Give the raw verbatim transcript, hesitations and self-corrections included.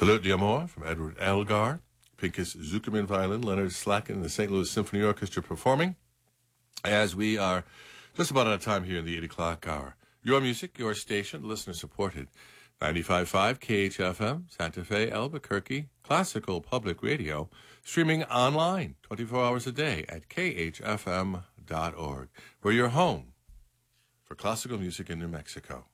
Salute d'Amour from Edward Elgar. Pinchas Zuckerman violin, Leonard Slacken, and the Saint Louis Symphony Orchestra performing. As we are just about out of time here in the eight o'clock hour. Your music, your station, listener-supported. ninety-five point five K H F M, Santa Fe, Albuquerque, classical public radio, streaming online twenty-four hours a day at K H F M dot org. We're your home for classical music in New Mexico.